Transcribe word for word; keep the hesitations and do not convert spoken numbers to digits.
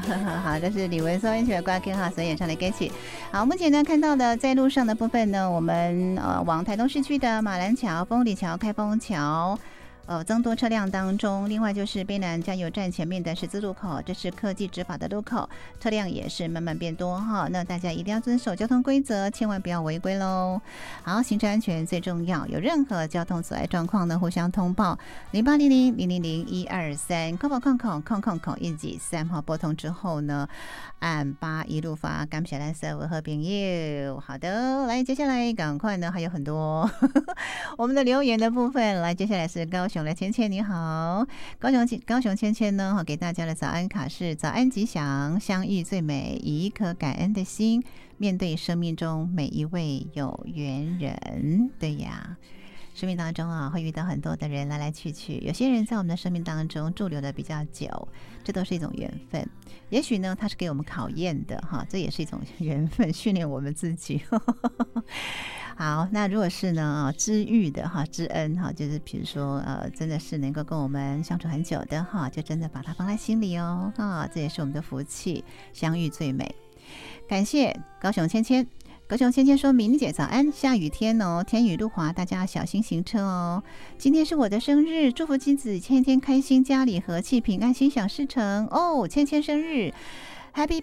好，这是李玟说音乐瓜 Q 号所演唱的歌曲。好，目前呢看到的在路上的部分呢，我们呃往台东市区的马兰桥、丰里桥、开封桥。呃，增多车辆当中，另外就是卑南加油站前面的十字路口，这是科技执法的路口，车辆也是慢慢变多哈。那大家一定要遵守交通规则，千万不要违规喽。好，行车安全最重要，有任何交通阻碍状况呢，互相通报零八零零零零零一二三，扣报控控控控控一级三号拨通之后呢，按八一路发，感谢蓝色我和朋友。好的，来接下来赶快呢，还有很多我们的留言的部分，来接下来是高雄的芊芊，你好，高雄高雄芊芊呢，给大家的早安卡是早安吉祥，相遇最美，以一颗感恩的心，面对生命中每一位有缘人。对呀，生命当中啊，会遇到很多的人来来去去，有些人在我们的生命当中驻留的比较久，这都是一种缘分。也许呢，它是给我们考验的哈，这也是一种缘分，训练我们自己。好，那如果是呢知遇的哈，知恩哈，就是比如说呃，真的是能够跟我们相处很久的哈，就真的把它放在心里哦啊，这也是我们的福气，相遇最美。感谢高雄芊芊。高雄芊芊说：“明姐早安，下雨天哦，天雨路滑，大家小心行车哦。今天是我的生日，祝福亲子天天开心，家里和气，平安，心想事成哦。芊芊生日 ，Happy